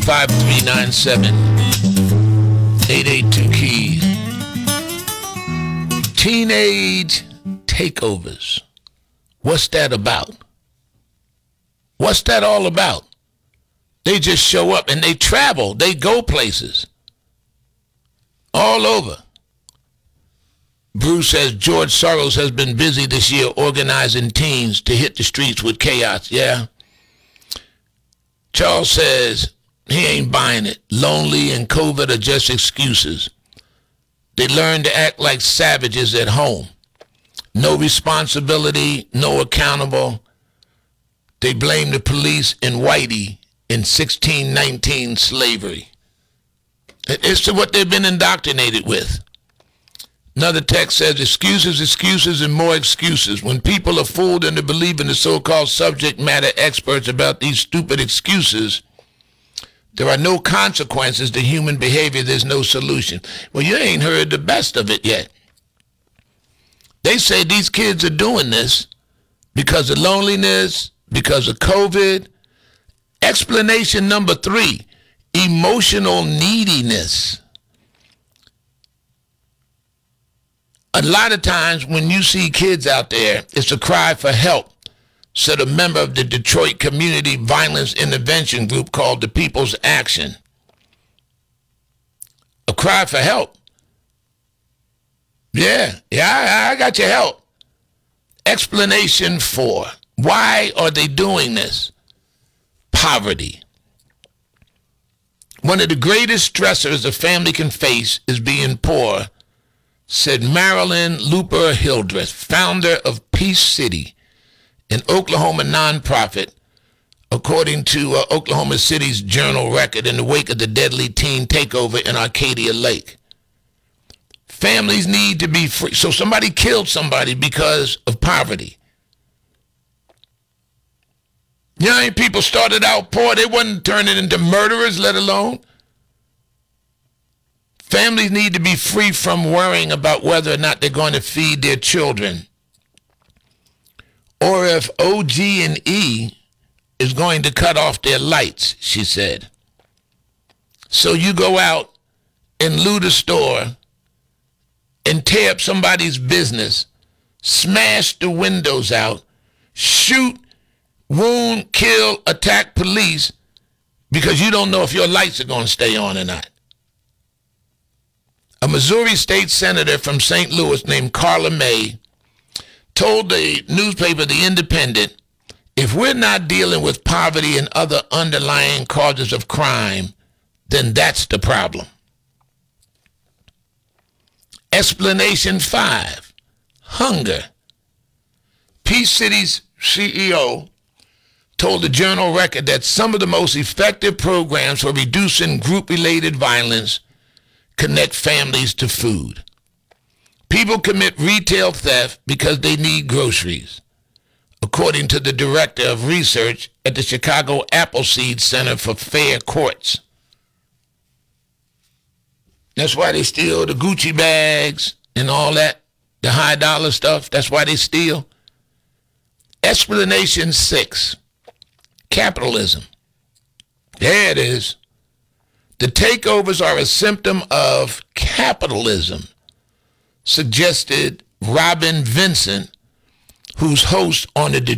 5397 882 keys. Teenage takeovers. What's that about? What's that all about? They just show up and they travel. They go places. All over. Bruce says George Soros has been busy this year organizing teens to hit the streets with chaos. Yeah. Charles says he ain't buying it. Lonely and COVID are just excuses. They learn to act like savages at home. No responsibility, no accountable. They blame the police and Whitey in 1619 slavery. It's what they've been indoctrinated with. Another text says, excuses, excuses, and more excuses. When people are fooled into believing the so-called subject matter experts about these stupid excuses, there are no consequences to human behavior. There's no solution. Well, you ain't heard the best of it yet. They say these kids are doing this because of loneliness, because of COVID. Explanation number 3, emotional neediness. A lot of times when you see kids out there, it's a cry for help, said a member of the Detroit Community Violence Intervention Group called the People's Action. A cry for help. Yeah, I got your help. Explanation 4. Why are they doing this? Poverty. One of the greatest stressors a family can face is being poor, said Marilyn Looper Hildreth, founder of Peace City, an Oklahoma nonprofit, according to Oklahoma City's Journal Record, in the wake of the deadly teen takeover in Arcadia Lake. Families need to be free. So somebody killed somebody because of poverty. You know, people started out poor. They wasn't turning into murderers, let alone. Families need to be free from worrying about whether or not they're going to feed their children, or if OG&E is going to cut off their lights, she said. So you go out and loot a store and tear up somebody's business, smash the windows out, shoot, wound, kill, attack police because you don't know if your lights are going to stay on or not. A Missouri state senator from St. Louis named Carla May told the newspaper The Independent, if we're not dealing with poverty and other underlying causes of crime, then that's the problem. Explanation 5, hunger. Peace City's CEO told the Journal Record that some of the most effective programs for reducing group-related violence connect families to food. People commit retail theft because they need groceries, according to the director of research at the Chicago Appleseed Center for Fair Courts. That's why they steal the Gucci bags and all that, the high dollar stuff. That's why they steal. Explanation 6, capitalism. There it is. The takeovers are a symptom of capitalism, suggested Robin Vincent, who's host on the